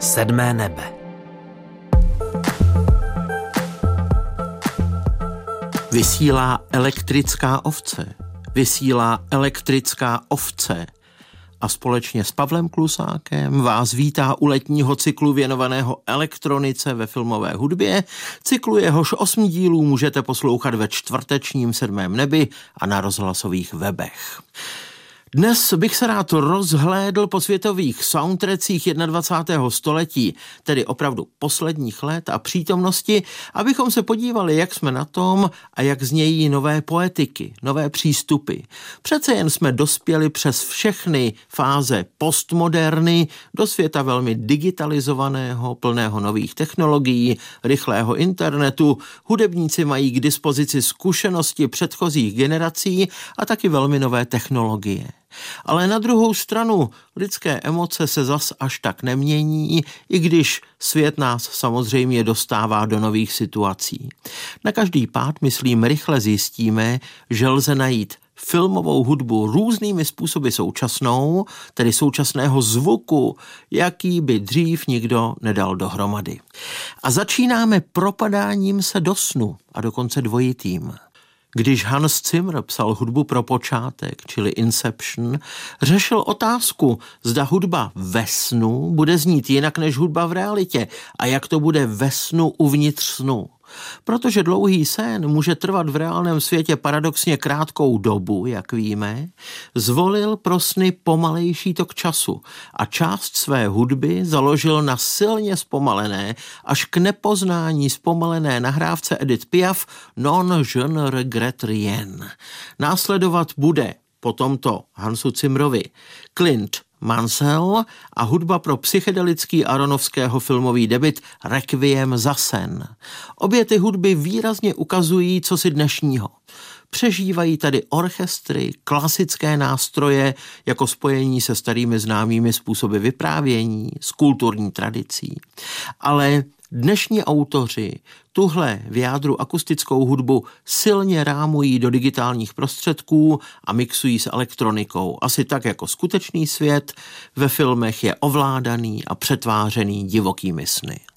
Sedmé nebe. Vysílá elektrická ovce. Vysílá elektrická ovce. A společně s Pavlem Klusákem vás vítá u letního cyklu věnovaného elektronice ve filmové hudbě. Cyklu jehož 8 dílů můžete poslouchat ve čtvrtečním Sedmém nebi a na rozhlasových webech. Dnes bych se rád rozhlédl po světových soundtrackích 21. století, tedy opravdu posledních let a přítomnosti, abychom se podívali, jak jsme na tom a jak znějí nové poetiky, nové přístupy. Přece jen jsme dospěli přes všechny fáze postmoderny do světa velmi digitalizovaného, plného nových technologií, rychlého internetu. Hudebníci mají k dispozici zkušenosti předchozích generací a taky velmi nové technologie. Ale na druhou stranu lidské emoce se zas až tak nemění, i když svět nás samozřejmě dostává do nových situací. Na každý pád, myslím, rychle zjistíme, že lze najít filmovou hudbu různými způsoby současnou, tedy současného zvuku, jaký by dřív nikdo nedal dohromady. A začínáme propadáním se do snu, a dokonce dvojitým. Když Hans Zimmer psal hudbu pro počátek, čili Inception, řešil otázku, zda hudba ve snu bude znít jinak než hudba v realitě a jak to bude ve snu uvnitř snu. Protože dlouhý sen může trvat v reálném světě paradoxně krátkou dobu, jak víme, zvolil pro sny pomalejší tok času a část své hudby založil na silně zpomalené, až k nepoznání zpomalené nahrávce Edith Piaf Non je ne regrette rien. Následovat bude po tomto Hansu Zimmerovi Clint Mansell a hudba pro psychedelický Aronofského filmový debut Requiem za sen. Obě ty hudby výrazně ukazují cosi dnešního. Přežívají tady orchestry, klasické nástroje jako spojení se starými známými způsoby vyprávění, s kulturní tradicí. Ale dnešní autoři tuhle v jádru akustickou hudbu silně rámují do digitálních prostředků a mixují s elektronikou. Asi tak jako skutečný svět ve filmech je ovládaný a přetvářený divokými sny.